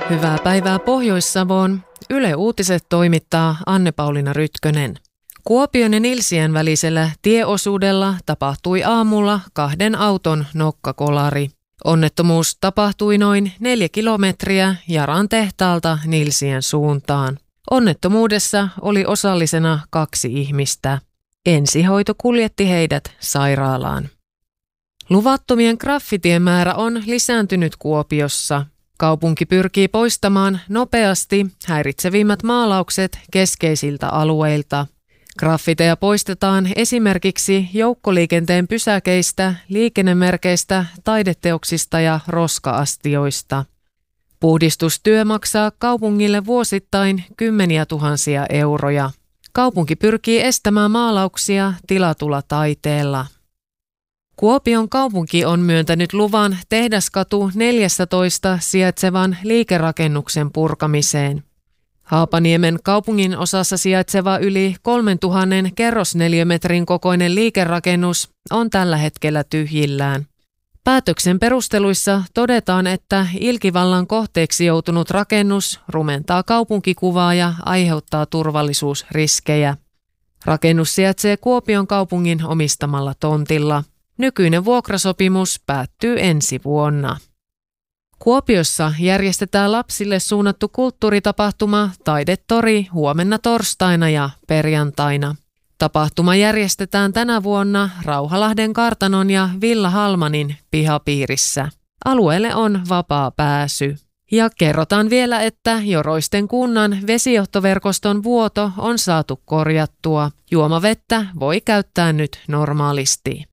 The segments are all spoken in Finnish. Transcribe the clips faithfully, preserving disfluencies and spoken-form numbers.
Hyvää päivää Pohjois-Savoon. Yle Uutiset toimittaa Anne-Pauliina Rytkönen. Kuopion ja Nilsien välisellä tieosuudella tapahtui aamulla kahden auton nokkakolari. Onnettomuus tapahtui noin neljä kilometriä Jaran tehtaalta Nilsien suuntaan. Onnettomuudessa oli osallisena kaksi ihmistä. Ensihoito kuljetti heidät sairaalaan. Luvattomien graffitien määrä on lisääntynyt Kuopiossa. Kaupunki pyrkii poistamaan nopeasti häiritsevimmät maalaukset keskeisiltä alueilta. Graffiteja poistetaan esimerkiksi joukkoliikenteen pysäkeistä, liikennemerkeistä, taideteoksista ja roska-astioista. Puhdistustyö maksaa kaupungille vuosittain kymmeniä tuhansia euroja. Kaupunki pyrkii estämään maalauksia tilatulla taiteella. Kuopion kaupunki on myöntänyt luvan Tehdaskatu neljätoista sijaitsevan liikerakennuksen purkamiseen. Haapaniemen kaupungin osassa sijaitseva yli kolmetuhatta kerrosneliömetrin kokoinen liikerakennus on tällä hetkellä tyhjillään. Päätöksen perusteluissa todetaan, että ilkivallan kohteeksi joutunut rakennus rumentaa kaupunkikuvaa ja aiheuttaa turvallisuusriskejä. Rakennus sijaitsee Kuopion kaupungin omistamalla tontilla. Nykyinen vuokrasopimus päättyy ensi vuonna. Kuopiossa järjestetään lapsille suunnattu kulttuuritapahtuma Taidetori huomenna torstaina ja perjantaina. Tapahtuma järjestetään tänä vuonna Rauhalahden kartanon ja Villa Halmanin pihapiirissä. Alueelle on vapaa pääsy. Ja kerrotaan vielä, että Joroisten kunnan vesijohtoverkoston vuoto on saatu korjattua. Juomavettä voi käyttää nyt normaalisti.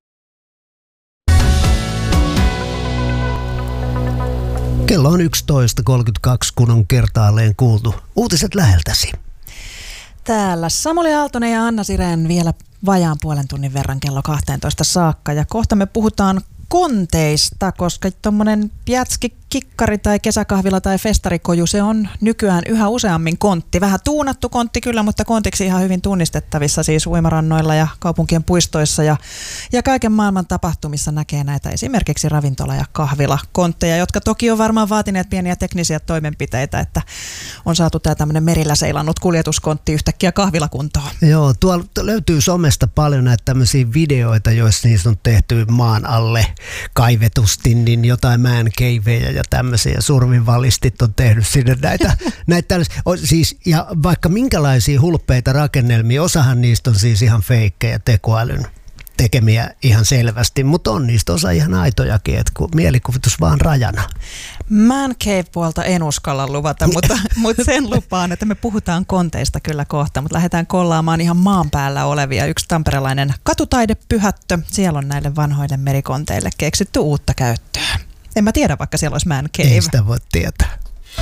Kello on yksitoista kolmekymmentäkaksi, kun on kertaalleen kuultu uutiset läheltäsi. Täällä Samuli Aaltonen ja Anna Sirén vielä vajaan puolen tunnin verran kello kahteentoista saakka. Ja kohta me puhutaan konteista, koska tuommoinen pjätski, kikkari tai kesäkahvila tai festarikoju, se on nykyään yhä useammin kontti. Vähän tuunattu kontti kyllä, mutta kontiksi ihan hyvin tunnistettavissa siis uimarannoilla ja kaupunkien puistoissa ja, ja kaiken maailman tapahtumissa näkee näitä esimerkiksi ravintola- ja kahvilakontteja, jotka toki on varmaan vaatineet pieniä teknisiä toimenpiteitä, että on saatu tämä tämmöinen merillä seilannut kuljetuskontti yhtäkkiä kahvilakuntoon. Joo, tuolla löytyy somesta paljon näitä tämmöisiä videoita, joissa niistä on tehty maan alle kaivetusti, niin jotain man caveja ja tämmöisiä survinvalistit on tehnyt sinne näitä, näitä tällaisia. Siis, ja vaikka minkälaisia hulppeita rakennelmia, osahan niistä on siis ihan feikkejä tekoälyn tekemiä ihan selvästi, mutta on niistä osa ihan aitojakin, että kun mielikuvitus vaan rajana. Man cave-puolta en uskalla luvata, mutta, mutta sen lupaan, että me puhutaan konteista kyllä kohta, mutta lähdetään kollaamaan ihan maan päällä olevia. Yksi tamperelainen katutaidepyhättö, siellä on näille vanhoille merikonteille keksitty uutta käyttöä. En mä tiedä, vaikka siellä olisi man cave. Ei sitä voi tietää.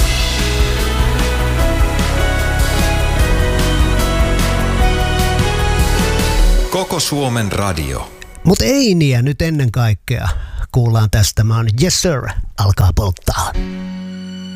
Koko Suomen radio. Mutta Einiä nyt ennen kaikkea kuullaan tästä. Mä oon Yes Sir, alkaa polttaa.